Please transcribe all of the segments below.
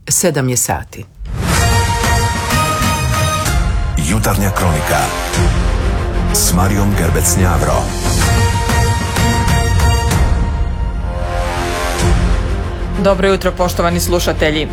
7 je sati. Jutarnja kronika s Marijom Gerbec-Njavro. Dobro jutro, poštovani slušatelji.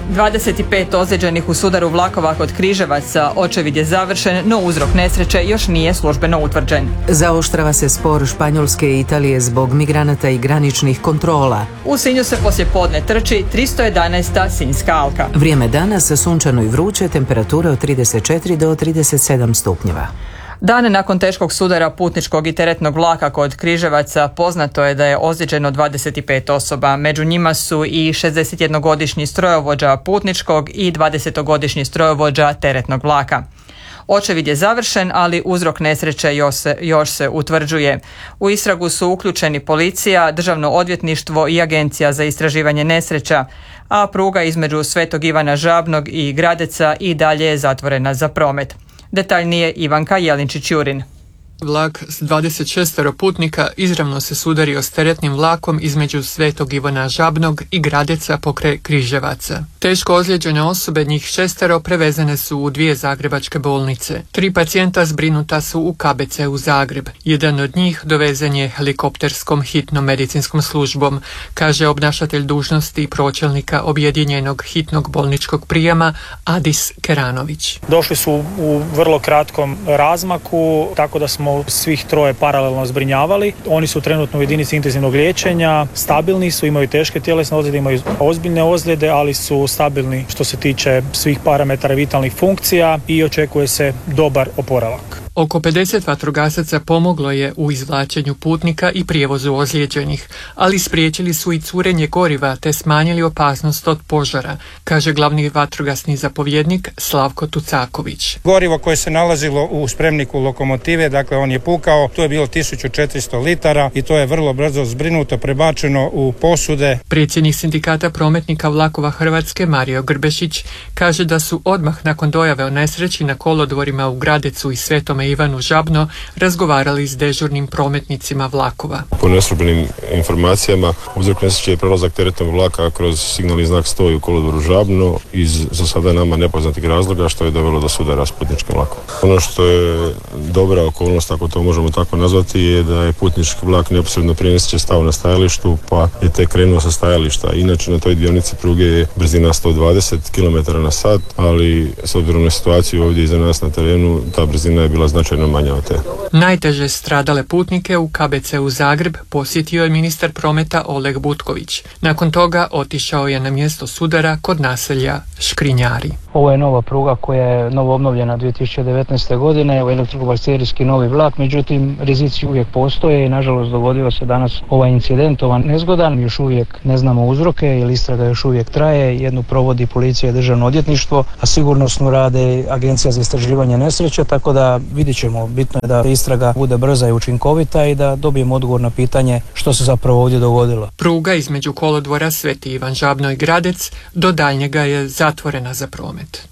25 ozlijeđenih u sudaru vlakova kod Križevaca. Očevid je završen, no uzrok nesreće još nije službeno utvrđen. Zaoštrava se spor Španjolske i Italije zbog migranata i graničnih kontrola. U Sinju se poslijepodne trči 311. Sinjska alka. Vrijeme danas sunčano i vruće, temperature od 34 do 37 stupnjeva. Dan nakon teškog sudara putničkog i teretnog vlaka kod Križevaca poznato je da je ozlijeđeno 25 osoba. Među njima su i 61-godišnji strojovođa putničkog i 20-godišnji strojovođa teretnog vlaka. Očevid je završen, ali uzrok nesreće još se utvrđuje. U istragu su uključeni policija, Državno odvjetništvo i Agencija za istraživanje nesreća, a pruga između Svetog Ivana Žabnog i Gradeca i dalje je zatvorena za promet. Detaljnije Ivanka Jelinčić-Jurin. Vlak s 26 putnika izravno se sudario s teretnim vlakom između Svetog Ivana Žabnog i Gradeca pokraj Križevaca. Teško ozlijeđene osobe, njih 6, prevezene su u 2 zagrebačke bolnice. 3 pacijenta zbrinuta su u KBC-u Zagreb. Jedan od njih dovezen je helikopterskom hitnom medicinskom službom, kaže obnašatelj dužnosti pročelnika objedinjenog hitnog bolničkog prijema Adis Keranović. Došli su u vrlo kratkom razmaku, tako da smo svih 3 paralelno zbrinjavali. Oni su trenutno u jedinici intenzivnog liječenja, stabilni su, imaju teške tjelesne ozljede, imaju ozbiljne ozljede, ali su stabilni što se tiče svih parametara vitalnih funkcija i očekuje se dobar oporavak. Oko 50 vatrogasaca pomoglo je u izvlačenju putnika i prijevozu ozlijeđenih, ali spriječili su i curenje goriva te smanjili opasnost od požara, kaže glavni vatrogasni zapovjednik Slavko Tucaković. Gorivo koje se nalazilo u spremniku lokomotive, dakle on je pukao, to je bilo 1400 litara i to je vrlo brzo zbrinuto, prebačeno u posude. Predsjednik sindikata prometnika vlakova Hrvatske Mario Grbešić kaže da su odmah nakon dojave o nesreći na kolodvorima u Gradecu i Svetome Ivanu Žabno razgovarali s dežurnim prometnicima vlakova. Po neslužbenim informacijama uzrok nesreće je prelazak teretnog vlaka kroz signalni znak 100 u kolodvoru Žabno iz za sada nama nepoznatih razloga što je dovelo do sudara s putničkim vlakom. Ono što je dobra okolnost, ako to možemo tako nazvati, je da je putnički vlak neposredno prije nesreće stao na stajalištu pa je tek krenuo sa stajališta. Inače na toj dionici pruge je brzina 120 km/h, ali s obzirom na situaciju ovdje iza nas na terenu ta brzina je bila značajno manja od te. Najteže stradale putnike u KBC-u Zagreb posjetio je ministar prometa Oleg Butković. Nakon toga otišao je na mjesto sudara kod naselja Škrinjari. Ovo je nova pruga koja je novo obnovljena 2019. godine, elektrobakterijski novi vlak, međutim rizici uvijek postoje i nažalost dogodio se danas ovaj incident, ovaj nezgodan. Još uvijek ne znamo uzroke jer istraga još uvijek traje, jednu provodi policija i Državno odvjetništvo, a sigurnosno rade Agencija za istraživanje nesreće, tako da vidjet ćemo. Bitno je da istraga bude brza i učinkovita i da dobijemo odgovor na pitanje što se zapravo ovdje dogodilo. Pruga između kolodvora Sveti Ivan Žabno i Gradec do daljnjega je zatvorena za promet.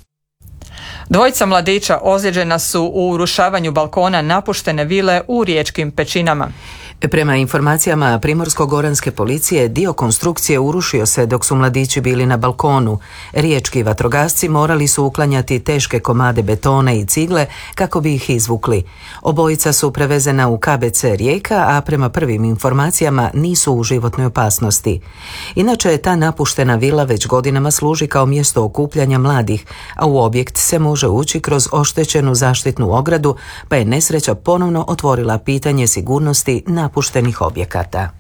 2 mladića ozlijeđena su u urušavanju balkona napuštene vile u Riječkim Pećinama. Prema informacijama Primorsko-goranske policije, dio konstrukcije urušio se dok su mladići bili na balkonu. Riječki vatrogasci morali su uklanjati teške komade betona i cigle kako bi ih izvukli. Obojica su prevezena u KBC Rijeka, a prema prvim informacijama nisu u životnoj opasnosti. Inače, ta napuštena vila već godinama služi kao mjesto okupljanja mladih, a u objekt se može ući kroz oštećenu zaštitnu ogradu, pa je nesreća ponovno otvorila pitanje sigurnosti napuštenih objekata.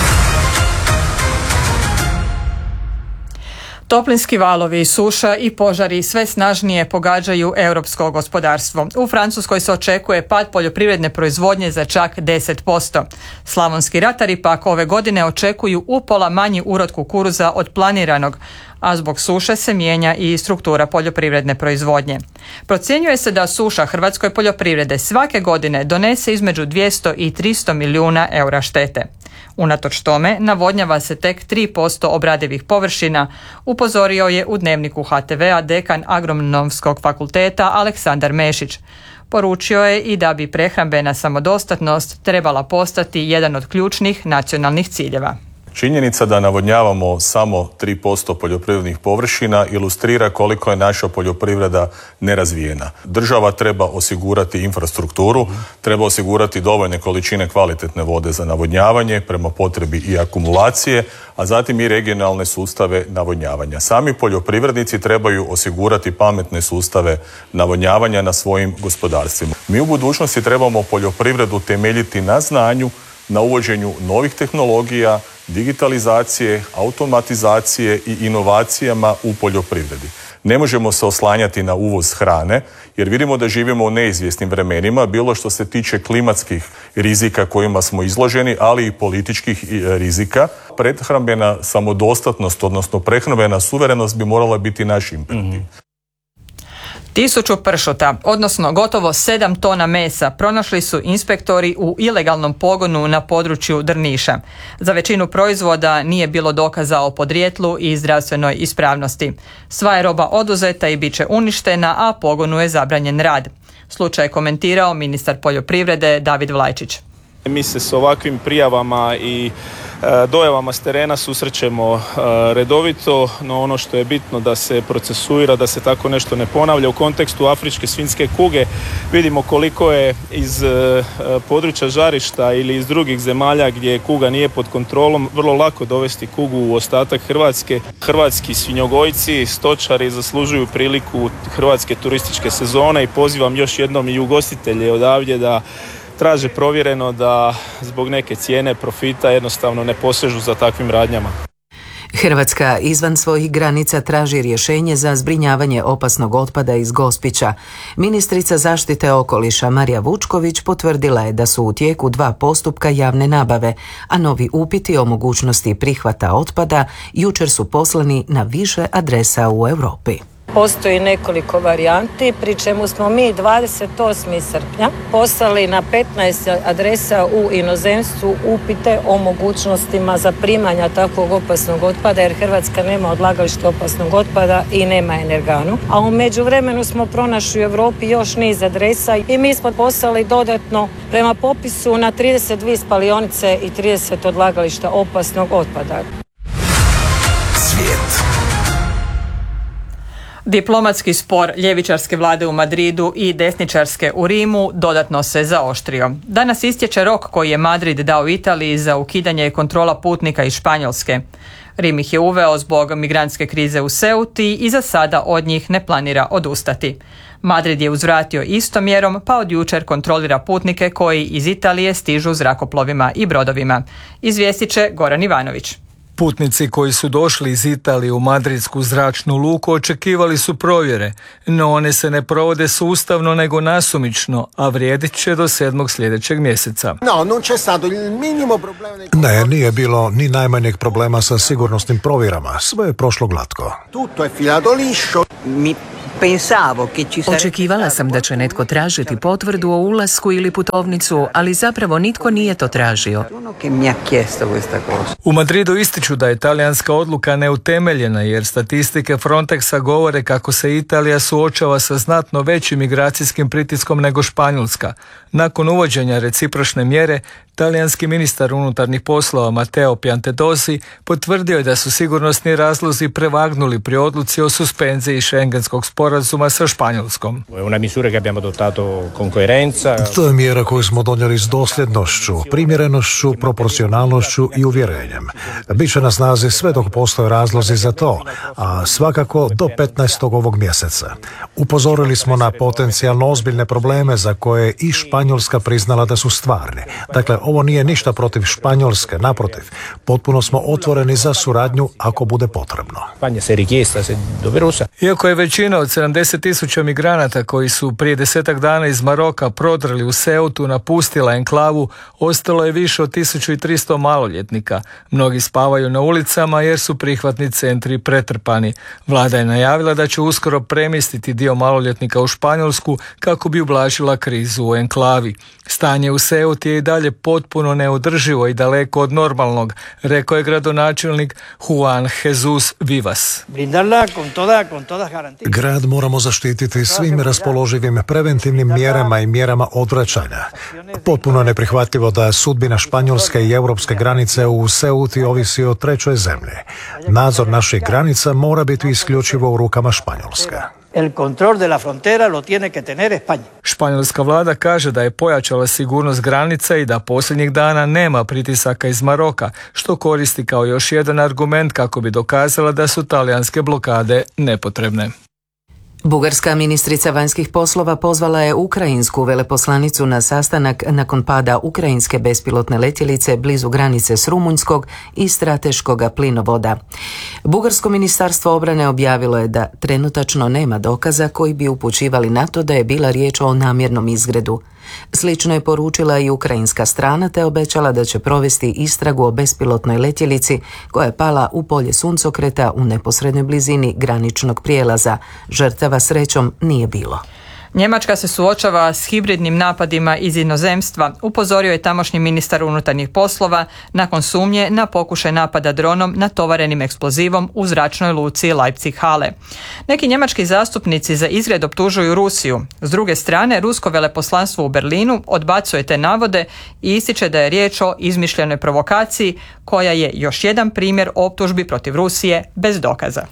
Toplinski valovi, suša i požari sve snažnije pogađaju europsko gospodarstvo. U Francuskoj se očekuje pad poljoprivredne proizvodnje za čak 10%. Slavonski ratari pak ove godine očekuju upola manji urod kukuruza od planiranog, a zbog suše se mijenja i struktura poljoprivredne proizvodnje. Procjenjuje se da suša hrvatskoj poljoprivrede svake godine donese između 200 i 300 milijuna eura štete. Unatoč tome, navodnjava se tek 3% obradivih površina, upozorio je u Dnevniku HTV-a dekan Agronomskog fakulteta Aleksandar Mešić. Poručio je i da bi prehrambena samodostatnost trebala postati jedan od ključnih nacionalnih ciljeva. Činjenica da navodnjavamo samo 3% poljoprivrednih površina ilustrira koliko je naša poljoprivreda nerazvijena. Država treba osigurati infrastrukturu, treba osigurati dovoljne količine kvalitetne vode za navodnjavanje, prema potrebi i akumulacije, a zatim i regionalne sustave navodnjavanja. Sami poljoprivrednici trebaju osigurati pametne sustave navodnjavanja na svojim gospodarstvima. Mi u budućnosti trebamo poljoprivredu temeljiti na znanju, na uvođenju novih tehnologija, digitalizacije, automatizacije i inovacijama u poljoprivredi. Ne možemo se oslanjati na uvoz hrane, jer vidimo da živimo u neizvjesnim vremenima, bilo što se tiče klimatskih rizika kojima smo izloženi, ali i političkih rizika. Prehrambena samodostatnost, odnosno prehrambena suverenost bi morala biti naš imperativ. 1000 pršuta, odnosno gotovo 7 tona mesa, pronašli su inspektori u ilegalnom pogonu na području Drniša. Za većinu proizvoda nije bilo dokaza o podrijetlu i zdravstvenoj ispravnosti. Sva je roba oduzeta i bit će uništena, a pogonu je zabranjen rad. Slučaj je komentirao ministar poljoprivrede David Vlajčić. Mi se s ovakvim prijavama i dojavama s terena susrećemo redovito, no ono što je bitno da se procesuira, da se tako nešto ne ponavlja. U kontekstu afričke svinjske kuge vidimo koliko je iz područja žarišta ili iz drugih zemalja gdje kuga nije pod kontrolom vrlo lako dovesti kugu u ostatak Hrvatske. Hrvatski svinjogojci, stočari zaslužuju priliku hrvatske turističke sezone i pozivam još jednom i ugostitelje odavdje da traže provjereno, da zbog neke cijene profita jednostavno ne posežu za takvim radnjama. Hrvatska izvan svojih granica traži rješenje za zbrinjavanje opasnog otpada iz Gospića. Ministrica zaštite okoliša Marija Vučković potvrdila je da su u tijeku 2 postupka javne nabave, a novi upiti o mogućnosti prihvata otpada jučer su poslani na više adresa u Europi. Postoji nekoliko varijanti, pri čemu smo mi 28. srpnja poslali na 15 adresa u inozemstvu upite o mogućnostima zaprimanja takvog opasnog otpada, jer Hrvatska nema odlagalište opasnog otpada i nema energanu. A u međuvremenu smo pronašli u Europi još niz adresa i mi smo poslali dodatno prema popisu na 32 spalionice i 30 odlagališta opasnog otpada. Svijet. Diplomatski spor ljevičarske vlade u Madridu i desničarske u Rimu dodatno se zaoštrio. Danas istječe rok koji je Madrid dao Italiji za ukidanje kontrola putnika iz Španjolske. Rim ih je uveo zbog migrantske krize u Ceuti i za sada od njih ne planira odustati. Madrid je uzvratio istom mjerom, pa od jučer kontrolira putnike koji iz Italije stižu zrakoplovima i brodovima. Izvijestit će Goran Ivanović. Putnici koji su došli iz Italije u madridsku zračnu luku očekivali su provjere, no one se ne provode sustavno nego nasumično, a vrijedit će do 7. sljedećeg mjeseca. Ne, nije bilo ni najmanjeg problema sa sigurnosnim provjerama. Sve je prošlo glatko. Očekivala sam da će netko tražiti potvrdu o ulasku ili putovnicu, ali zapravo nitko nije to tražio. U Madridu ističu da je talijanska odluka neutemeljena jer statistike Frontexa govore kako se Italija suočava sa znatno većim migracijskim pritiskom nego Španjolska. Nakon uvođenja recipročne mjere, talijanski ministar unutarnjih poslova Matteo Piantedosi potvrdio je da su sigurnosni razlozi prevagnuli pri odluci o suspenziji šengenskog sporazuma sa Španjolskom. To je mjera koju smo donijeli s dosljednošću, primjerenošću, proporcionalnošću i uvjerenjem. Biće na snazi sve dok postoje razlozi za to, a svakako do 15. ovog mjeseca. Upozorili smo na potencijalno ozbiljne probleme za koje je i Španjolska priznala da su stvarni. Dakle, ovo nije ništa protiv Španjolske, naprotiv. Potpuno smo otvoreni za suradnju ako bude potrebno. Iako je većina od 70.000 migranata koji su prije 10 dana iz Maroka prodrli u Ceutu napustila enklavu, ostalo je više od 1300 maloljetnika. Mnogi spavaju na ulicama jer su prihvatni centri pretrpani. Vlada je najavila da će uskoro premjestiti dio maloljetnika u Španjolsku kako bi ublažila krizu u enklavi. Stanje u Ceuti je i dalje potpuno potpuno neodrživo i daleko od normalnog, rekao je gradonačelnik Juan Jesus Vivas. Grad moramo zaštititi svim raspoloživim preventivnim mjerama i mjerama odvraćanja. Potpuno neprihvatljivo da sudbina španjolske i europske granice u Ceuti ovisi o trećoj zemlji. Nadzor naših granica mora biti isključivo u rukama Španjolske. El control de la frontera lo tiene que tener España. Španjolska vlada kaže da je pojačala sigurnost granice i da posljednjih dana nema pritisaka iz Maroka, što koristi kao još jedan argument kako bi dokazala da su talijanske blokade nepotrebne. Bugarska ministrica vanjskih poslova pozvala je ukrajinsku veleposlanicu na sastanak nakon pada ukrajinske bespilotne letjelice blizu granice s Rumunjskog i strateškog plinovoda. Bugarsko ministarstvo obrane objavilo je da trenutačno nema dokaza koji bi upućivali na to da je bila riječ o namjernom izgredu. Slično je poručila i ukrajinska strana te obećala da će provesti istragu o bespilotnoj letjelici koja je pala u polje suncokreta u neposrednoj blizini graničnog prijelaza. Žrtava srećom nije bilo. Njemačka se suočava s hibridnim napadima iz inozemstva, upozorio je tamošnji ministar unutarnjih poslova nakon sumnje na pokušaj napada dronom natovarenim eksplozivom u zračnoj luci Leipzig-Halle. Neki njemački zastupnici za izgred optužuju Rusiju. S druge strane, rusko veleposlanstvo u Berlinu odbacuje te navode i ističe da je riječ o izmišljenoj provokaciji koja je još jedan primjer optužbi protiv Rusije bez dokaza.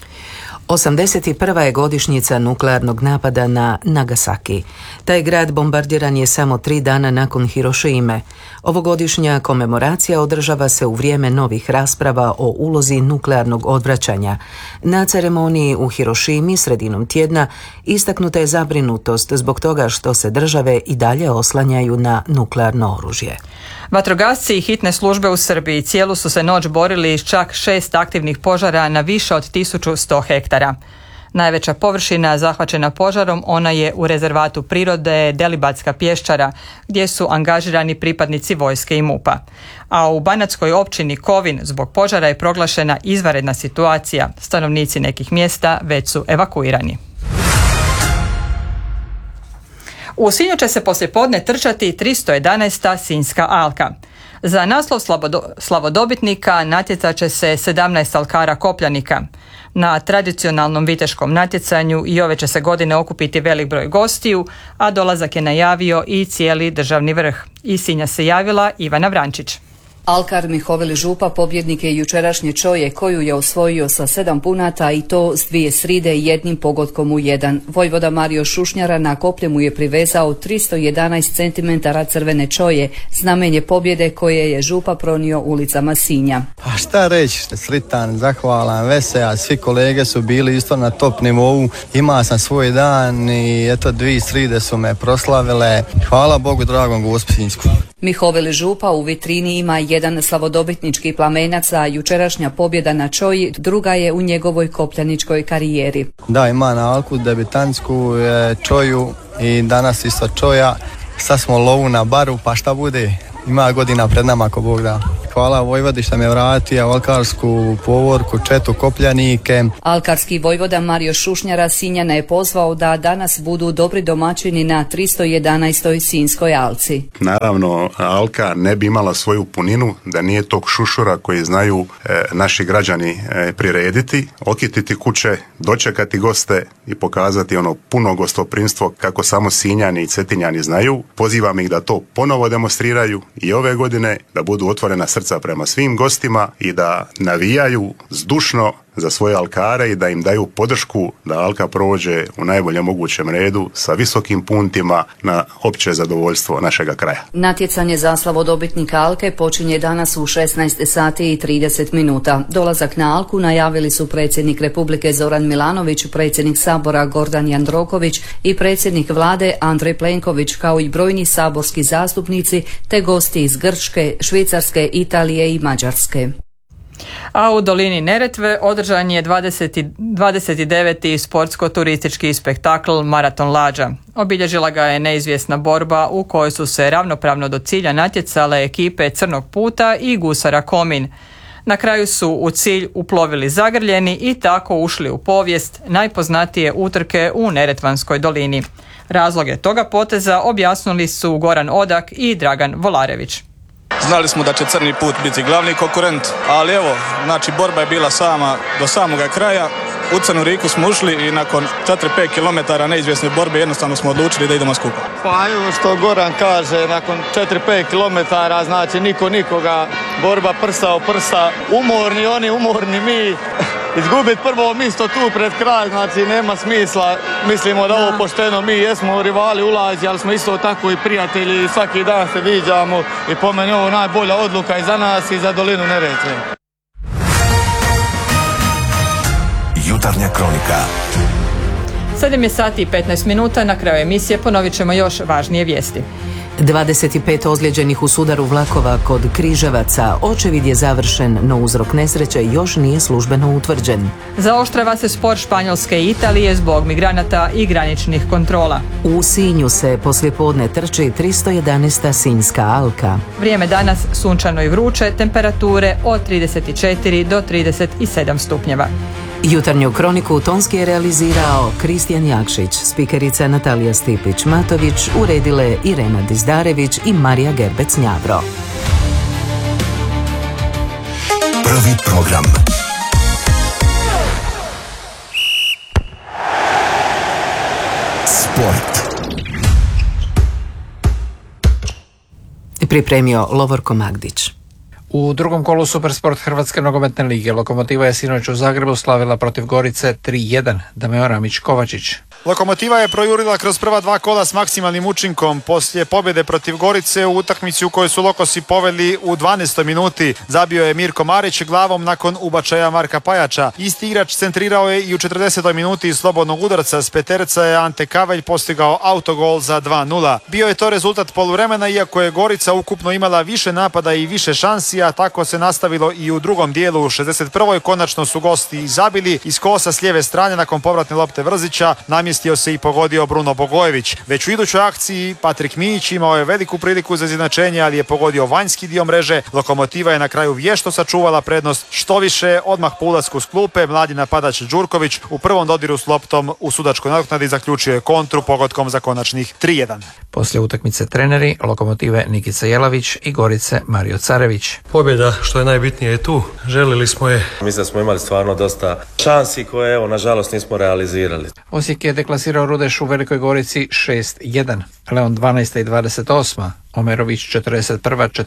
81. je godišnjica nuklearnog napada na Nagasaki. Taj grad bombardiran je samo 3 dana nakon Hirošime. Ovogodišnja komemoracija održava se u vrijeme novih rasprava o ulozi nuklearnog odvraćanja. Na ceremoniji u Hirošimi sredinom tjedna istaknuta je zabrinutost zbog toga što se države i dalje oslanjaju na nuklearno oružje. Vatrogasci i hitne službe u Srbiji cijelu su se noć borili s čak 6 aktivnih požara na više od 1100 hektara. Najveća površina zahvaćena požarom ona je u rezervatu prirode Delibatska pješčara, gdje su angažirani pripadnici vojske i MUP-a. A u banatskoj općini Kovin zbog požara je proglašena izvanredna situacija. Stanovnici nekih mjesta već su evakuirani. U Sinju će se poslijepodne trčati 311. Sinjska alka. Za naslov slavodobitnika natjecat će se 17 alkara kopljanika. Na tradicionalnom viteškom natjecanju i ove će se godine okupiti velik broj gostiju, a dolazak je najavio i cijeli državni vrh. Iz Sinja se javila Ivana Vrančić. Alkar Mihovil Župa pobjednik je jučerašnje čoje koju je osvojio sa 7 punata i to s 2 sride i jednim pogodkom u 1. Vojvoda Mario Šušnjara na koplje mu je privezao 311 cm crvene čoje, znamenje pobjede koje je Župa pronio ulicama Sinja. A šta reći, sritan, zahvalan, vesel, svi kolege su bili isto na top nivou, imao sam svoj dan i eto 2 sride su me proslavile, hvala Bogu dragom Gospinsku. Mihovil Župa u vitrini ima jedan slavodobitnički plamenac, a jučerašnja pobjeda na čoji druga je u njegovoj kopljaničkoj karijeri. Da, ima na alku debitantsku čoju i danas isto čoja. Sad smo lovu na baru, pa šta bude? Ima godina pred nama ako Bog da. Hvala Vojvodi što me vratio alkarsku povorku, četu kopljanike. Alkarski vojvoda Mario Šušnjara Sinjana je pozvao da danas budu dobri domaćini na 311. Sinjskoj alci. Naravno, alka ne bi imala svoju puninu da nije tog šušura koji znaju naši građani prirediti, okititi kuće, dočekati goste i pokazati ono puno gostoprimstvo kako samo Sinjani i Cetinjani znaju. Pozivam ih da to ponovo demonstriraju i ove godine, da budu otvorena srca prema svim gostima i da navijaju zdušno za svoje alkare i da im daju podršku da alka prođe u najboljem mogućem redu sa visokim puntima na opće zadovoljstvo našega kraja. Natjecanje za slavodobitnika alke počinje danas u 16 sati i 30 minuta. Dolazak na alku najavili su predsjednik Republike Zoran Milanović, predsjednik Sabora Gordan Jandroković i predsjednik vlade Andrej Plenković, kao i brojni saborski zastupnici te gosti iz Grčke, Švicarske, Italije i Mađarske. A u dolini Neretve održan je 29. sportsko-turistički spektakl Maraton lađa. Obilježila ga je neizvjesna borba u kojoj su se ravnopravno do cilja natjecale ekipe Crnog puta i Gusara Komin. Na kraju su u cilj uplovili zagrljeni i tako ušli u povijest najpoznatije utrke u Neretvanskoj dolini. Razloge toga poteza objasnili su Goran Odak i Dragan Volarević. Znali smo da će Crni put biti glavni konkurent, ali evo, znači borba je bila do samoga kraja. U Crnu Riku smo ušli i nakon 4-5 km neizvjesne borbe jednostavno smo odlučili da idemo skupa. Pa evo što Goran kaže, nakon 4-5 km, znači niko nikoga, borba prsa o prsa, umorni oni, umorni mi. Izgubiti prvo mjesto tu pred kraj, znači nema smisla. Mislimo da ovo pošteno, mi jesmo rivali ulazi, ali smo isto tako i prijatelji i svaki dan se viđamo i po meni ovo najbolja odluka i za nas i za dolinu Neretve. Jutarnja kronika. 7 je sati i 15 minuta, na kraju emisije ponovit ćemo još važnije vijesti. 25 ozlijeđenih u sudaru vlakova kod Križevaca. Očevid je završen, no uzrok nesreće još nije službeno utvrđen. Zaoštrava se spor Španjolske i Italije zbog migranata i graničnih kontrola. U Sinju se poslijepodne trči 311. Sinjska alka. Vrijeme danas sunčano i vruće, temperature od 34 do 37 stupnjeva. Jutarnju kroniku tonski je realizirao Kristijan Jakšić, spikerica Natalija Stipić-Matović, uredile Irena Dizdarević i Marija Gerbec-Njavro. Prvi program. Sport. Pripremio Lovorko Magdić. U drugom kolu Supersport Hrvatske nogometne lige Lokomotiva je sinoć u Zagrebu slavila protiv Gorice 3-1. Dameo Ramić-Kovačić. Lokomotiva je projurila kroz prva dva kola s maksimalnim učinkom. Poslije pobjede protiv Gorice u utakmici u kojoj su Lokosi poveli u 12. minuti zabio je Mirko Marić glavom nakon ubačaja Marka Pajača. Isti igrač centrirao je i u 40. minuti iz slobodnog udarca. S peterca je Ante Kavelj postigao autogol za 2-0. Bio je to rezultat poluvremena, iako je Gorica ukupno imala više napada i više šansi, a tako se nastavilo i u drugom dijelu. U 61. konačno su gosti zabili iz kosa s lijeve strane nakon povratne lopte Vrzića. Namjestio se i pogodio Bruno Bogojević. Već u idućoj akciji Patrik Mijić imao je veliku priliku za izjednačenje, ali je pogodio vanjski dio mreže. Lokomotiva je na kraju vješto sačuvala prednost. Što više, odmah po ulasku s klupe mladi napadač Đurković u prvom dodiru s loptom u sudačkoj nadoknadi zaključio je kontru pogodkom za konačnih 3-1. Poslije utakmice treneri Lokomotive Nikica Jelavić i Gorice Mario Carević. Pobjeda, što je najbitnije, je tu. Želili smo je. Mislim da smo imali stvarno dosta šansi koje, evo, nažalost nismo realizirali. Osijek je deklasirao Rudeš u Velikoj Gorici 6-1. Leon 12. i 28. Omerović 41.,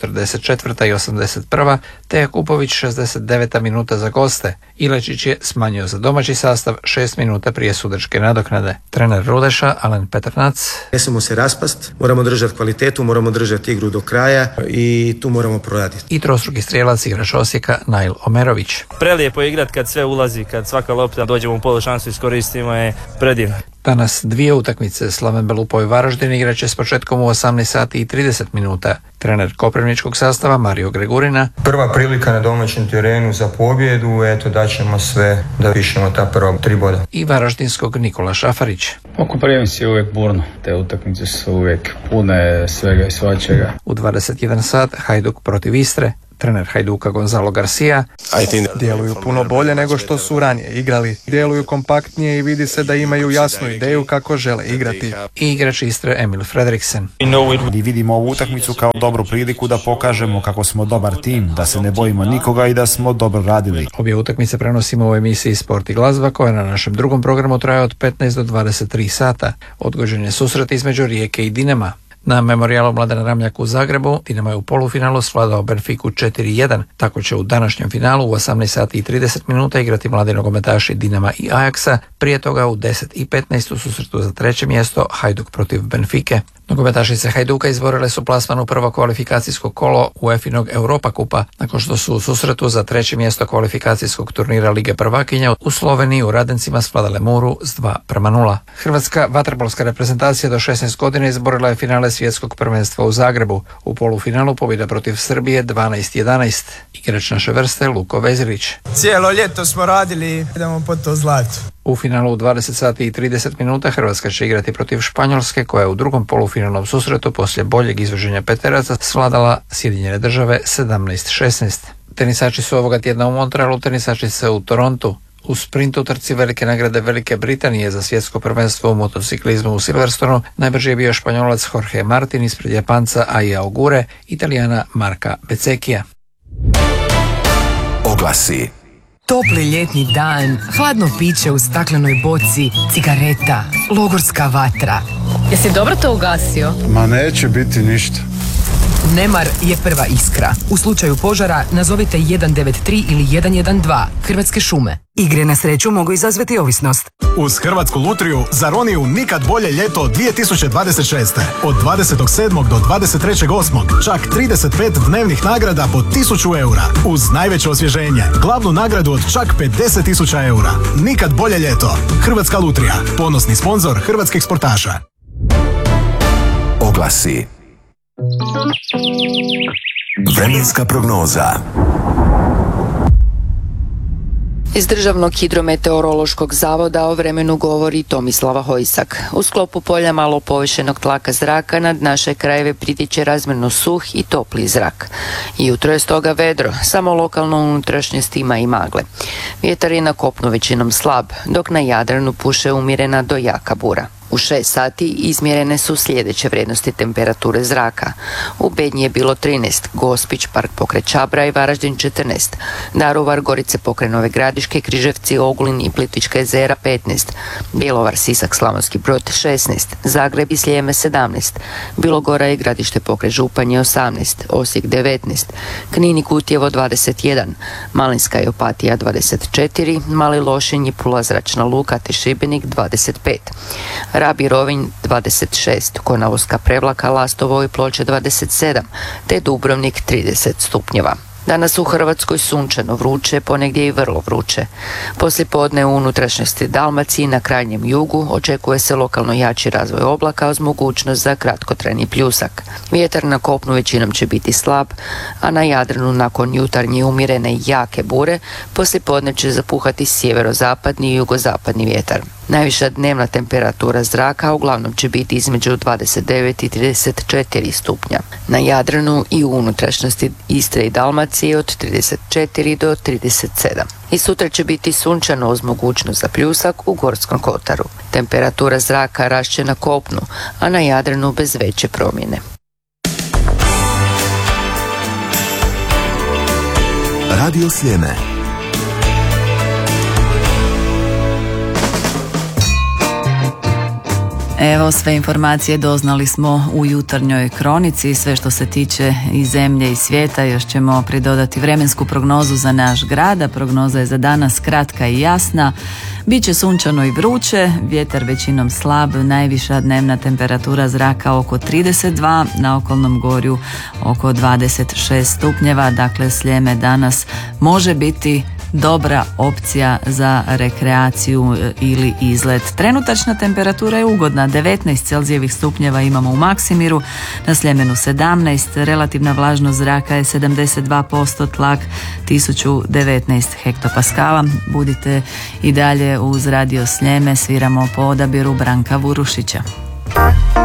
44. i 81. te Jakupović 69. minuta za goste. Ilečić je smanjio za domaći sastav 6 minuta prije sudačke nadoknade. Trener Rudeša Alen Petrnac. Ne smijemo se raspast, moramo držati kvalitetu, moramo držati igru do kraja i tu moramo proraditi. I trostruki strijelac igrač Osijeka Nail Omerović. Prelijepo je igrat kad sve ulazi, kad svaka lopta dođemo u polušansu iskoristimo je predivno. Danas dvije utakmice. Slaven Belupo i Varaždin igraće s početkom u 18 sati i 30 minuta. Trener koprivničkog sastava Mario Gregurina. Prva prilika na domaćem terenu za pobjedu, eto daćemo sve da pišemo ta prva 3 boda. I varaždinskog Nikola Šafarić. Konkurencija je uvijek burno, te utakmice su uvijek pune svega i svačega. U 21 sat Hajduk protiv Istre. Trener Hajduka Gonzalo Garcia. Djeluju puno bolje nego što su ranije igrali. Djeluju kompaktnije i vidi se da imaju jasnu ideju kako žele igrati. I igrač Istre Emil Fredriksen. I vidimo ovu utakmicu kao dobru priliku da pokažemo kako smo dobar tim, da se ne bojimo nikoga i da smo dobro radili. Obje utakmice prenosimo u emisiji Sport i glazba koja na našem drugom programu traje od 15 do 23 sata. Odgođen je susret između Rijeke i Dinama. Na memorijalu Mladena Ramljaka u Zagrebu Dinamo je u polufinalu svladao Benfiku 4-1. Tako će u današnjem finalu u 18 sati i 30 minuta igrati mladi nogometaši Dinama i Ajaxa. Prije toga u 10 i 15 u susretu za treće mjesto Hajduk protiv Benfike. Nogometašice Hajduka izborile su plasman u prvo kvalifikacijsko kolo UEFA-inog Europa kupa, nakon što su u susretu za treće mjesto kvalifikacijskog turnira Lige prvakinja u Sloveniji u Radencima svladale Muru s 2-0. Hrvatska vaterpolska reprezentacija do 16 godina izborila je finale svjetskog prvenstva u Zagrebu. U polufinalu pobjeda protiv Srbije 12-11. Igrač naše vrste Luko Vezirić. Cijelo ljeto smo radili, idemo po to zlato. U finalu u 20 sati i 30 minuta Hrvatska će igrati protiv Španjolske koja je u drugom polufinalnom susretu poslije boljeg izvoženja peteraca svladala Sjedinjene Države 17-16. Tenisači su ovoga tjedna u Montrealu, tenisačice u Torontu. U sprintu trci velike nagrade Velike Britanije za svjetsko prvenstvo u motociklizmu u Silverstonu najbrži je bio Španjolac Jorge Martin ispred Japanca Aia Ogure, Italijana Marka Bezzecchia. Oglasi. Topli ljetni dan, hladno piće u staklenoj boci, cigareta, logorska vatra. Jesi dobro to ugasio? Ma neće biti ništa. Nemar je prva iskra. U slučaju požara nazovite 193 ili 112 Hrvatske šume. Igre na sreću mogu izazvati ovisnost. Uz Hrvatsku lutriju za Roniju nikad bolje ljeto 2026. Od 27. do 23.8. čak 35 dnevnih nagrada po 1000 eura. Uz najveće osvježenje. Glavnu nagradu od čak 50.000 eura. Nikad bolje ljeto. Hrvatska lutrija. Ponosni sponzor hrvatskih sportaša. Oglasi. Vremenska prognoza. Iz Državnog hidrometeorološkog zavoda o vremenu govori Tomislava Hojsak. U sklopu polja malo povišenog tlaka zraka nad naše krajeve pritiče razmjerno suh i topli zrak. Jutro je stoga vedro, samo lokalno u unutrašnjosti ima i magle. Vjetar je na kopnu većinom slab, dok na Jadranu puše umjerena do jaka bura. U 6 sati izmjerene su sljedeće vrijednosti temperature zraka. U Bednji je bilo 13, Gospić, Park pokraj Čabra i Varaždin 14, Daruvar, Gorice pokraj Nove Gradiške, Križevci, Ogulin i Plitvička jezera 15, Bjelovar, Sisak, Slavonski Brod 16, Zagreb i Sljeme 17, Bilogora i Gradište pokraj Županje 18, Osijek 19, Knin i Kutjevo 21, Malinska i Opatija 24, Mali Lošinj i Pula zračna luka te Šibenik 25, Rab i Rovinj 26, Konavoska Prevlaka, Lastovo i Ploče 27, te Dubrovnik 30 stupnjeva. Danas u Hrvatskoj sunčano vruće, ponegdje i vrlo vruće. Poslijepodne u unutrašnjosti Dalmaciji na krajnjem jugu očekuje se lokalno jači razvoj oblaka uz mogućnost za kratkotrajni pljusak. Vjetar na kopnu većinom će biti slab, a na Jadranu nakon jutarnje umjerene jake bure poslijepodne će zapuhati sjeverozapadni i jugozapadni vjetar. Najviša dnevna temperatura zraka uglavnom će biti između 29 i 34 stupnja. Na Jadranu i u unutrašnjosti Istre i Dalmacije od 34 do 37. I sutra će biti sunčano uz mogućnost za pljusak u Gorskom kotaru. Temperatura zraka rašće na kopnu, a na Jadranu bez veće promjene. Radio Sljeme. Evo, sve informacije doznali smo u jutarnjoj kronici, sve što se tiče i zemlje i svijeta. Još ćemo pridodati vremensku prognozu za naš grad, a prognoza je za danas kratka i jasna. Biće sunčano i vruće, vjetar većinom slab, najviša dnevna temperatura zraka oko 32, na okolnom gorju oko 26 stupnjeva, dakle Sljeme danas može biti dobra opcija za rekreaciju ili izlet. Trenutačna temperatura je ugodna, 19 Celzijevih stupnjeva imamo u Maksimiru, na Sljemenu 17, relativna vlažnost zraka je 72%, tlak 1019 hektopaskala. Budite i dalje uz Radio Sljeme, sviramo po odabiru Branka Vurušića.